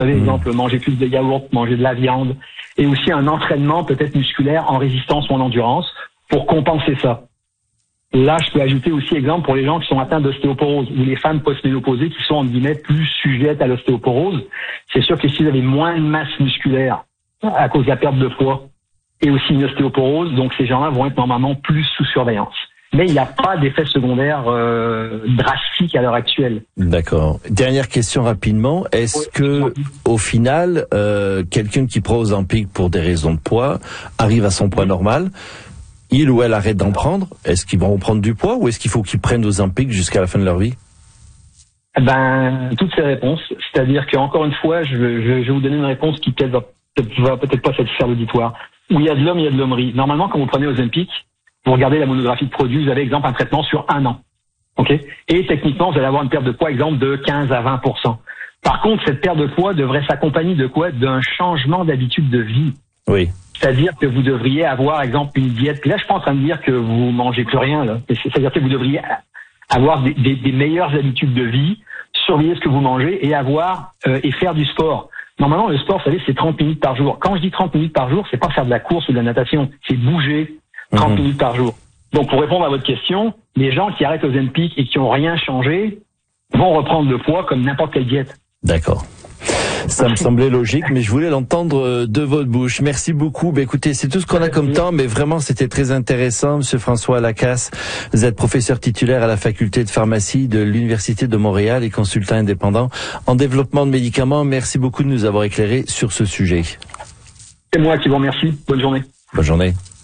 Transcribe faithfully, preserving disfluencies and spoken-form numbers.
Par exemple, manger plus de yaourt, manger de la viande, et aussi un entraînement peut-être musculaire en résistance ou en endurance pour compenser ça. Là, je peux ajouter aussi exemple pour les gens qui sont atteints d'ostéoporose ou les femmes post-ménopausées qui sont, en guillemets, plus sujettes à l'ostéoporose. C'est sûr que s'ils avaient moins de masse musculaire à cause de la perte de poids et aussi une ostéoporose, donc ces gens-là vont être normalement plus sous surveillance. Mais il n'y a pas d'effet secondaire euh, drastique à l'heure actuelle. D'accord. Dernière question rapidement. Est-ce que, au final, euh, quelqu'un qui prend Ozempic pour des raisons de poids arrive à son poids normal, il ou elle arrête d'en prendre, est-ce qu'ils vont reprendre du poids ou est-ce qu'il faut qu'ils prennent Ozempic jusqu'à la fin de leur vie? Ben, toutes ces réponses. C'est-à-dire qu'encore une fois, je, je, je vais vous donner une réponse qui peut-être va, peut-être, va peut-être pas satisfaire l'auditoire. Où il y a de l'homme, il y a de l'hommerie. Normalement, quand vous prenez Ozempic, vous regardez la monographie de produit, vous avez, exemple, un traitement sur un an. OK? Et techniquement, vous allez avoir une perte de poids, exemple, de quinze à vingt pour cent. Par contre, cette perte de poids devrait s'accompagner de quoi? D'un changement d'habitude de vie. Oui. C'est-à-dire que vous devriez avoir, exemple, une diète. Là, je suis pas en train de dire que vous mangez plus rien, là. C'est-à-dire que vous devriez avoir des, des, des meilleures habitudes de vie, surveiller ce que vous mangez et avoir, euh, et faire du sport. Normalement, le sport, vous savez, c'est trente minutes par jour. Quand je dis trente minutes par jour, c'est pas faire de la course ou de la natation. C'est bouger trente minutes par jour. Donc, pour répondre à votre question, les gens qui arrêtent Ozempic et qui ont rien changé vont reprendre le poids comme n'importe quelle diète. D'accord. Ça me semblait logique, mais je voulais l'entendre de votre bouche. Merci beaucoup. Bah, écoutez, c'est tout ce qu'on a comme temps, mais vraiment, c'était très intéressant. Monsieur François Lacasse, vous êtes professeur titulaire à la faculté de pharmacie de l'Université de Montréal et consultant indépendant en développement de médicaments. Merci beaucoup de nous avoir éclairé sur ce sujet. C'est moi qui vous remercie. Bonne journée. Bonne journée.